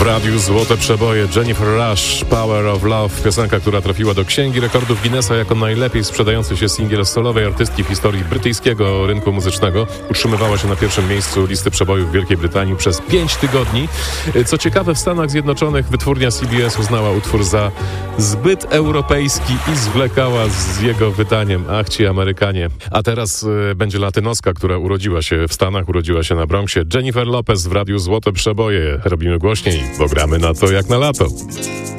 W radiu Złote Przeboje Jennifer Rush, Power of Love, piosenka, która trafiła do Księgi Rekordów Guinnessa jako najlepiej sprzedający się singiel solowej artystki w historii brytyjskiego rynku muzycznego. Utrzymywała się na pierwszym miejscu listy przebojów w Wielkiej Brytanii przez 5 tygodni. Co ciekawe, w Stanach Zjednoczonych wytwórnia CBS uznała utwór za zbyt europejski i zwlekała z jego wydaniem. Ach, ci Amerykanie. A teraz będzie latynoska, która urodziła się w Stanach, urodziła się na Bronxie. Jennifer Lopez w radiu Złote Przeboje. Robimy głośniej, bo gramy na to jak na lato.